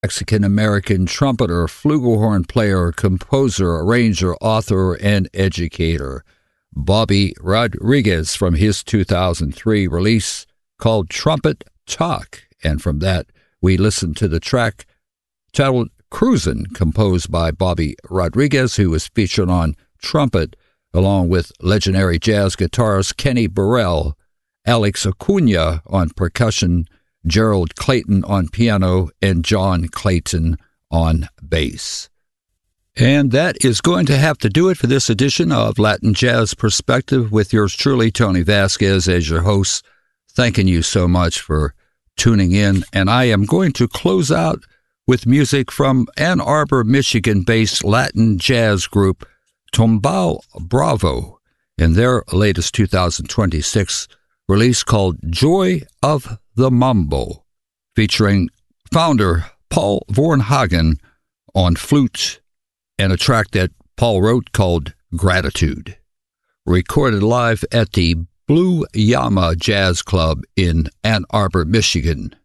Mexican-American trumpeter, flugelhorn player, composer, arranger, author, and educator, Bobby Rodriguez, from his 2003 release called Trumpet Talk. And from that, we listened to the track titled Cruisin', composed by Bobby Rodriguez, who was featured on trumpet, along with legendary jazz guitarist Kenny Burrell, Alex Acuna on percussion, Gerald Clayton on piano, and John Clayton on bass. And that is going to have to do it for this edition of Latin Jazz Perspective with yours truly, Tony Vasquez, as your host. Thanking you so much for tuning in. And I am going to close out with music from Ann Arbor, Michigan-based Latin jazz group Tumbao Bravo in their latest 2026 release called Joy of the Mambo, featuring founder Paul Vornhagen on flute and a track that Paul wrote called Gratitude. Recorded live at the Blue Llama Jazz Club in Ann Arbor, Michigan.